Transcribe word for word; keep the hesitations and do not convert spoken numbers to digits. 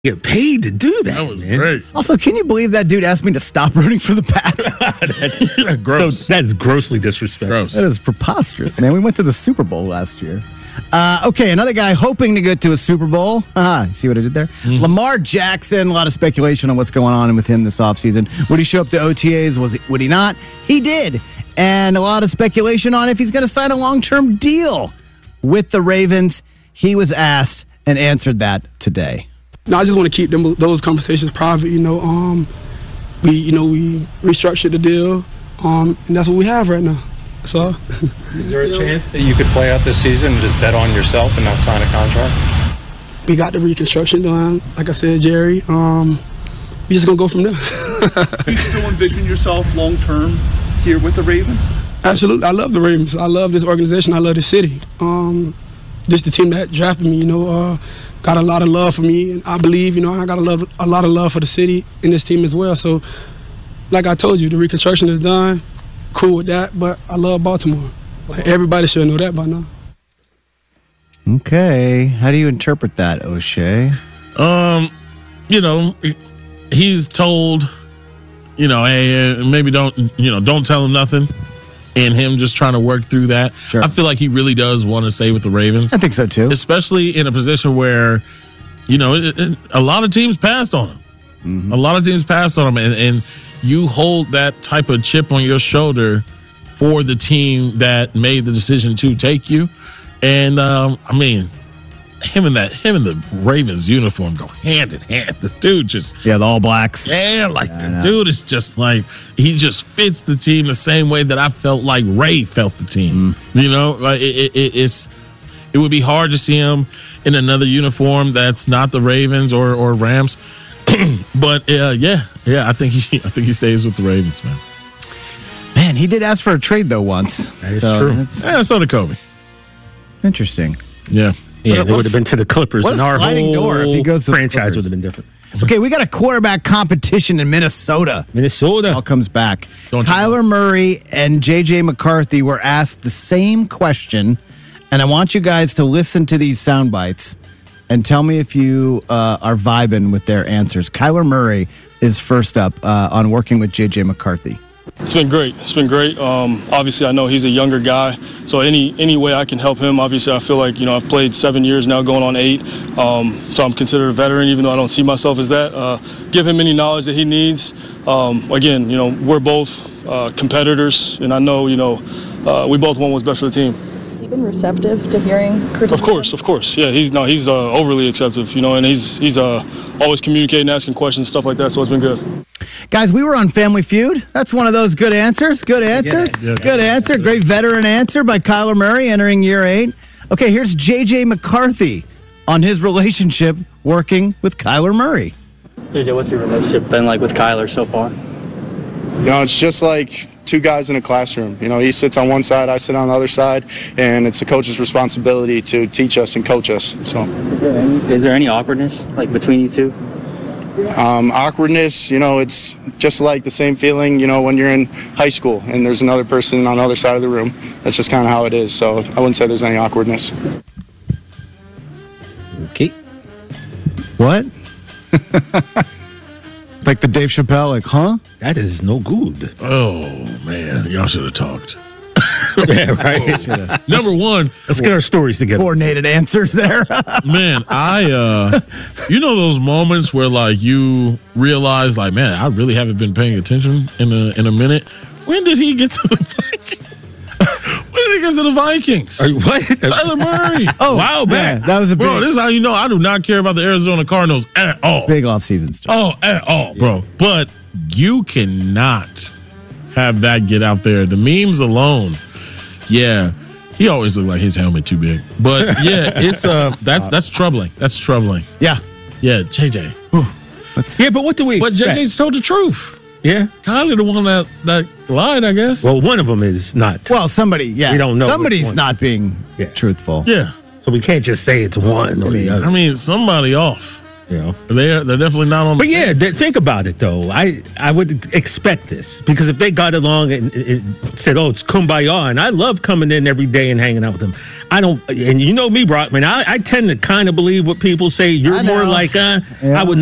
get paid to do that. That was man. great. Also, can you believe that dude asked me to stop rooting for the Pats? that's Gross. So that's grossly disrespectful. Gross. That is preposterous, man. We went to the Super Bowl last year. Uh, okay, another guy hoping to get to a Super Bowl. Ah, see what I did there? Mm-hmm. Lamar Jackson, a lot of speculation on what's going on with him this offseason. Would he show up to O T As? Was he, would he not? He did. And a lot of speculation on if he's going to sign a long-term deal with the Ravens. He was asked and answered that today. No, I just want to keep them those conversations private. You know, um, we you know we restructured the deal, um, and that's what we have right now. So, is there a chance that you could play out this season and just bet on yourself and not sign a contract? We got the reconstruction done, like I said, Jerry. Um, we just gonna go from there. Do you still envision yourself long term here with the Ravens? Absolutely, I love the Ravens. I love this organization. I love this city. Um, just the team that drafted me, you know, uh, got a lot of love for me, and I believe, you know, I got a, love, a lot of love for the city and this team as well. So, like I told you, the reconstruction is done. Cool with that, but I love Baltimore. Like, everybody should know that by now. Okay, how do you interpret that, O'Shea? Um, you know, he's told, you know, hey, maybe don't, you know, don't tell him nothing. And him just trying to work through that. Sure. I feel like he really does want to stay with the Ravens. I think so too. Especially in a position where, you know, it, it, a lot of teams passed on him. Mm-hmm. A lot of teams passed on him. And, and you hold that type of chip on your shoulder for the team that made the decision to take you. And, um, I mean, him and that, him and the Ravens uniform go hand in hand. The dude just, yeah, the All Blacks. Yeah, like yeah, the dude is just like, he just fits the team the same way that I felt like Ray felt the team. Mm. You know, like it, it, it's, it would be hard to see him in another uniform that's not the Ravens or or Rams. But uh, yeah, yeah, I think he, I think he stays with the Ravens, man. Man, he did ask for a trade though once. That is so true. Yeah, so did Kobe. Interesting. Yeah. Yeah, it would have been to the Clippers, what and a our sliding whole door if he goes to the franchise Clippers. would have been different. Okay, we got a quarterback competition in Minnesota. Minnesota. All comes back. Don't you Kyler Murray and J J McCarthy were asked the same question, and I want you guys to listen to these sound bites and tell me if you uh, are vibing with their answers. Kyler Murray is first up uh, on working with J J McCarthy. It's been great. It's been great. Um, obviously, I know he's a younger guy, so any any way I can help him. Obviously, I feel like you know I've played seven years now, going on eight, um, so I'm considered a veteran, even though I don't see myself as that. Uh, give him any knowledge that he needs. Um, again, you know we're both uh, competitors, and I know you know uh, we both want what's best for the team. Has he been receptive to hearing criticism? Of course, of course. Yeah, he's no, he's uh, overly acceptive, you know, and he's he's uh, always communicating, asking questions, stuff like that. So it's been good. Guys, we were on Family Feud. That's one of those good answers. Good answer. Yeah, good answer. Great veteran answer by Kyler Murray entering year eight. Okay, here's J J McCarthy on his relationship working with Kyler Murray. J J, what's your relationship been like with Kyler so far? You know, it's just like two guys in a classroom. You know, he sits on one side, I sit on the other side, and it's the coach's responsibility to teach us and coach us. So, is there any, is there any awkwardness like between you two? Um, awkwardness, you know, it's just like the same feeling, you know, when you're in high school and there's another person on the other side of the room. That's just kind of how it is. So I wouldn't say there's any awkwardness. Okay. What? Like the Dave Chappelle, like, huh? That is no good. Oh man, y'all should have talked. Yeah, right. Number one, let's get our stories together. Coordinated answers there. Man, I, uh, you know those moments where like you realize like, man, I really haven't been paying attention in a in a minute. When did he get to the Vikings? When did he get to the Vikings? Are you, what? Kyler Murray. Oh, wow, man. Yeah, that was a big, bro. This is how you know I do not care about the Arizona Cardinals at all. Big offseason stuff. Oh, at all, bro. Yeah. But you cannot have that get out there. The memes alone. Yeah, he always looked like his helmet too big. But yeah, it's uh, that's that's troubling. That's troubling. Yeah, yeah, J J. Yeah, but what do we But expect? J J's told the truth. Yeah, Kyler the one that that lied, I guess. Well, one of them is not. Well, somebody, yeah, we don't know. Somebody's not being yeah. truthful. Yeah, so we can't just say it's one or I mean, the other. I mean, somebody off. You know, they're they're definitely not on. But the yeah, th- think about it though. I I would expect this because if they got along and, and said, "Oh, it's kumbaya," and I love coming in every day and hanging out with them. I don't, and you know me, Brockman. I, I tend to kind of believe what people say. You're I know. more like, uh, Yeah. I would